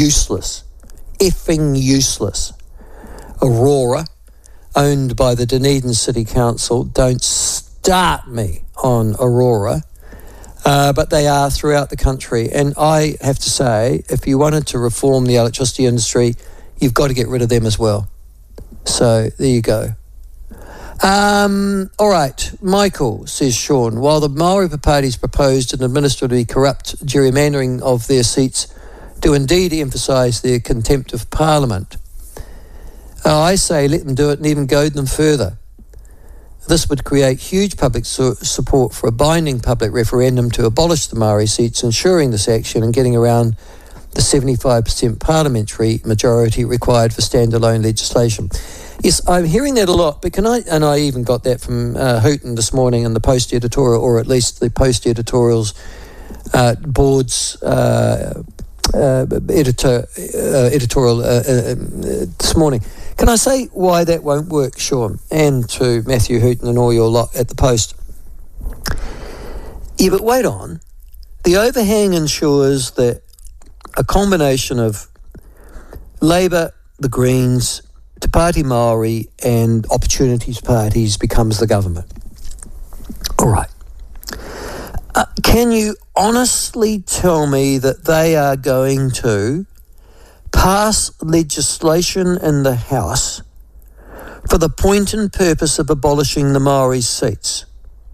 useless. Effing useless. Aurora, owned by the Dunedin City Council, don't start me on Aurora, but they are throughout the country. And I have to say, if you wanted to reform the electricity industry, you've got to get rid of them as well. So there you go. All right, Michael, says Sean, while the Maori parties proposed an administratively corrupt gerrymandering of their seats do indeed emphasise their contempt of Parliament, I say let them do it and even goad them further. This would create huge public support for a binding public referendum to abolish the Maori seats, ensuring this action and getting around the 75% parliamentary majority required for standalone legislation. Yes, I'm hearing that a lot, but and I even got that from Hooton this morning in the Post editorial, or at least the Post editorials board's editorial this morning. Can I say why that won't work, Sean, and to Matthew Hooton and all your lot at the Post? Yeah, but wait on. The overhang ensures that a combination of Labour, the Greens, Te Pāti Māori and Opportunities parties becomes the government. All right. Can you honestly tell me that they are going to pass legislation in the House for the point and purpose of abolishing the Maori seats?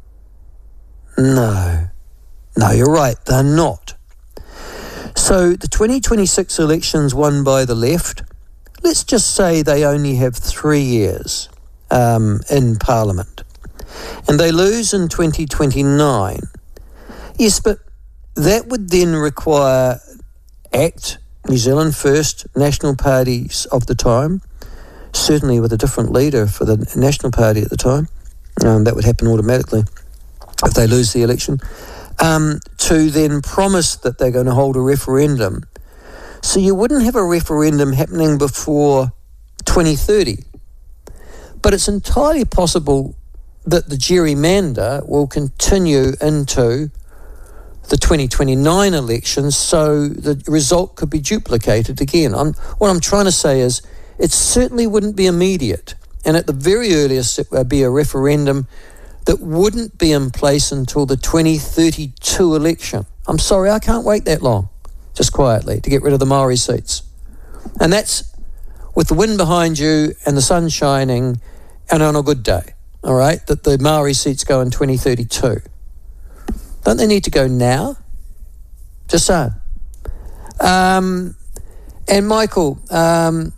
No, you're right, they're not. So the 2026 elections won by the left, let's just say they only have 3 years in Parliament, and they lose in 2029. Yes, but that would then require ACT, New Zealand First, national parties of the time, certainly with a different leader for the National Party at the time. That would happen automatically if they lose the election, to then promise that they're going to hold a referendum. So you wouldn't have a referendum happening before 2030. But it's entirely possible that the gerrymander will continue into the 2029 elections, so the result could be duplicated again. What I'm trying to say is it certainly wouldn't be immediate, and at the very earliest it would be a referendum that wouldn't be in place until the 2032 election. I'm sorry, I can't wait that long, just quietly, to get rid of the Maori seats. And that's with the wind behind you and the sun shining and on a good day, all right, that the Maori seats go in 2032. Don't they need to go now? Just so. And Michael, to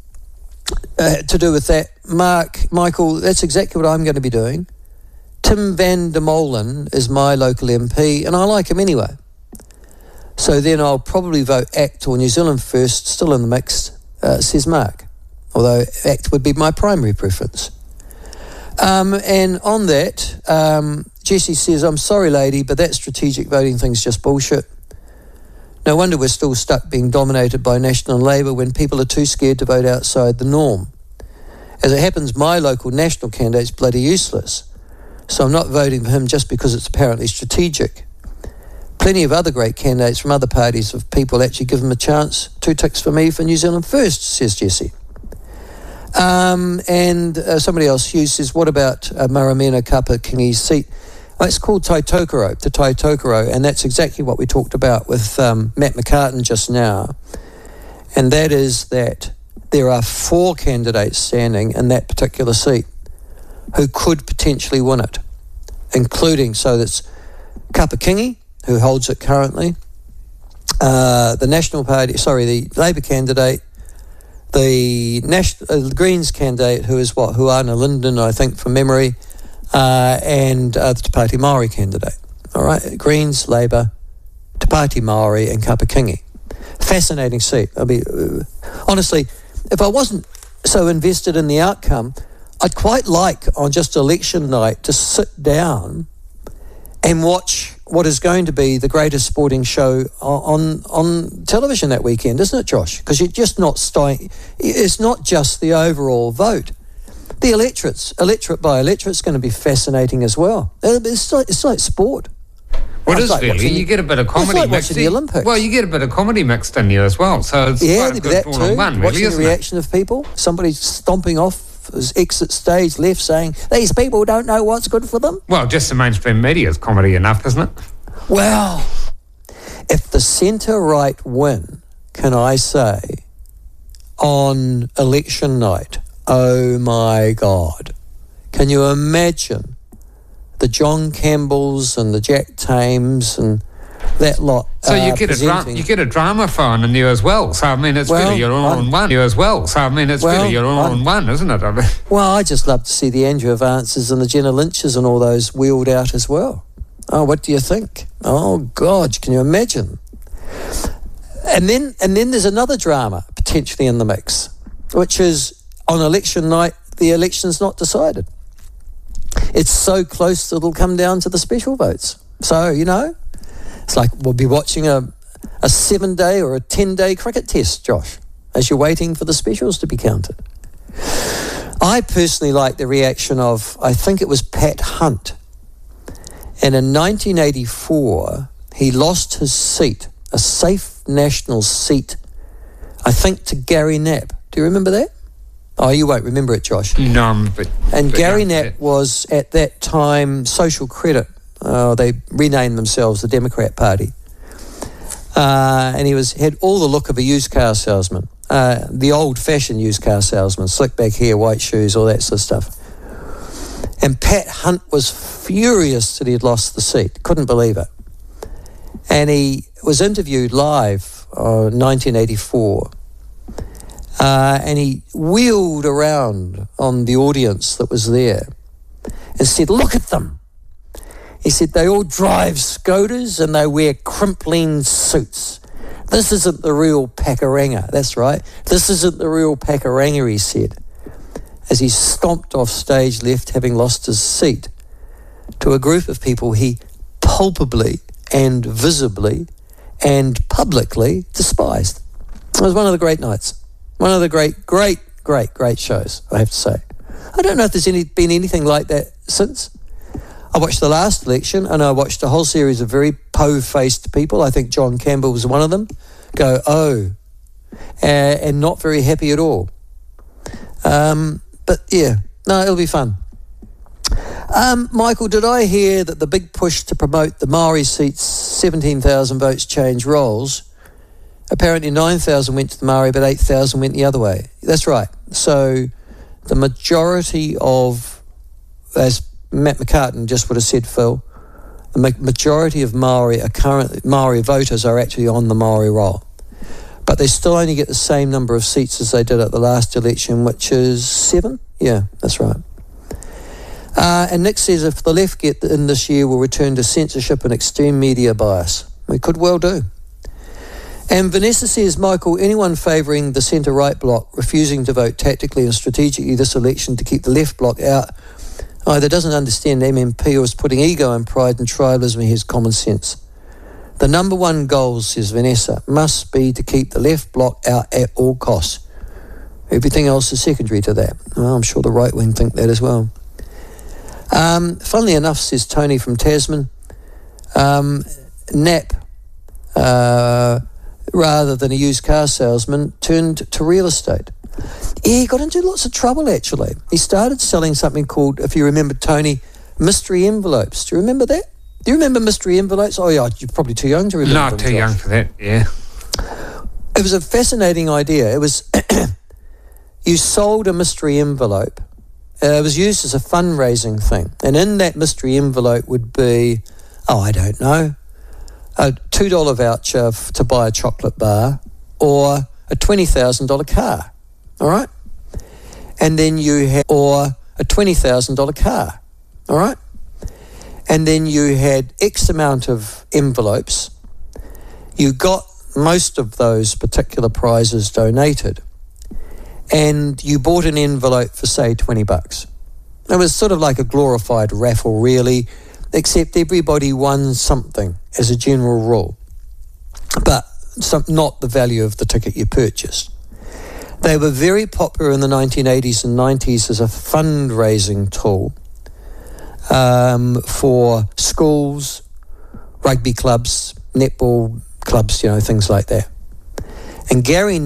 do with that, Michael, that's exactly what I'm going to be doing. Tim van der Molen is my local MP, and I like him anyway. So then I'll probably vote ACT or New Zealand First, still in the mix, says Mark. Although ACT would be my primary preference. And on that, Jesse says, I'm sorry, lady, but that strategic voting thing's just bullshit. No wonder we're still stuck being dominated by National and Labour when people are too scared to vote outside the norm. As it happens, my local National candidate's bloody useless. So I'm not voting for him just because it's apparently strategic. Plenty of other great candidates from other parties if people actually give them a chance. 2 ticks for me for New Zealand First, says Jesse. And somebody else, Hugh, says, what about Maramena Kapa Kingi's seat? Well, it's called Taitokoro, the Taitokoro, and that's exactly what we talked about with Matt McCartan just now. And that is that there are 4 candidates standing in that particular seat who could potentially win it, including, so that's Kapa Kingi, who holds it currently, the National Party, the Labour candidate, the Greens candidate, who is Huana Linden, I think, from memory, and the Te Pāti Māori candidate. All right, Greens, Labour, Te Pāti Māori, and Kapa Kingi. Fascinating seat. Honestly, if I wasn't so invested in the outcome, I'd quite like on just election night to sit down and watch what is going to be the greatest sporting show on television that weekend, isn't it, Josh? Because you're just not it's not just the overall vote. The electorate by electorate, is going to be fascinating as well. It's like sport. Well, it is like really. You get a bit of comedy like mixed watching the Olympics. Well, you get a bit of comedy mixed in you as well. So it's quite a good all-in-one, really, watching isn't the reaction of people. Somebody stomping off his exit stage left saying, these people don't know what's good for them. Well, just the mainstream media is comedy enough, isn't it? Well, if the centre-right win, can I say, on election night, oh my God, can you imagine the John Campbells and the Jack Tames and that lot? So you get a drama phone in you as well. So I mean, it's really your all-in-one you as well. So I mean, it's really your all-in-one, isn't it? I mean, well, I just love to see the Andrew Avances and the Jenna Lynches and all those wheeled out as well. Oh, what do you think? Oh God, can you imagine? And then there's another drama potentially in the mix, which is on election night, the election's not decided. It's so close that it'll come down to the special votes. So, it's like we'll be watching a 7-day or a 10-day cricket test, Josh, as you're waiting for the specials to be counted. I personally like the reaction of, I think it was Pat Hunt. And in 1984, he lost his seat, a safe national seat, I think, to Gary Knapp. Do you remember that? Oh, you won't remember it, Josh. No, but Gary Knapp was, at that time, Social Credit. They renamed themselves the Democrat Party. And he had all the look of a used car salesman, the old-fashioned used car salesman, slick back hair, white shoes, all that sort of stuff. And Pat Hunt was furious that he had lost the seat, couldn't believe it. And he was interviewed live in 1984. And he wheeled around on the audience that was there and said, look at them. He said, they all drive Skodas and they wear crimpling suits. This isn't the real Pakuranga. That's right. This isn't the real Pakuranga, he said, as he stomped off stage left, having lost his seat, to a group of people he palpably and visibly and publicly despised. It was one of the great nights. One of the great shows, I have to say. I don't know if there's been anything like that since. I watched the last election and I watched a whole series of very po-faced people. I think John Campbell was one of them. Go, and not very happy at all. But yeah, no, it'll be fun. Michael, did I hear that the big push to promote the Maori seats, 17,000 votes change rolls? Apparently 9,000 went to the Maori, but 8,000 went the other way. That's right. So the majority of, as Matt McCartan just would have said, Phil, the majority of Maori voters are actually on the Maori roll. But they still only get the same number of seats as they did at the last election, which is 7. Yeah, that's right. And Nick says if the left get in this year, we'll return to censorship and extreme media bias. We could well do. And Vanessa says, Michael, anyone favouring the centre-right bloc, refusing to vote tactically and strategically this election to keep the left bloc out, either doesn't understand MMP or is putting ego and pride and tribalism in his common sense. The number one goal, says Vanessa, must be to keep the left bloc out at all costs. Everything else is secondary to that. Well, I'm sure the right wing think that as well. Funnily enough, says Tony from Tasman, Knapp, rather than a used car salesman, turned to real estate. Yeah, he got into lots of trouble, actually. He started selling something called, if you remember, Tony, mystery envelopes. Do you remember that? Do you remember mystery envelopes? Oh, yeah, you're probably too young to remember them. Not too young for that, yeah. It was a fascinating idea. It was, you sold a mystery envelope. It was used as a fundraising thing. And in that mystery envelope would be, I don't know, a $2 voucher to buy a chocolate bar or a $20,000 car, all right? And then you had, or a $20,000 car, all right? And then you had X amount of envelopes. You got most of those particular prizes donated. And you bought an envelope for, say, $20. It was sort of like a glorified raffle, really, except everybody won something as a general rule, but not the value of the ticket you purchased. They were very popular in the 1980s and 90s as a fundraising tool for schools, rugby clubs, netball clubs, things like that. And Gary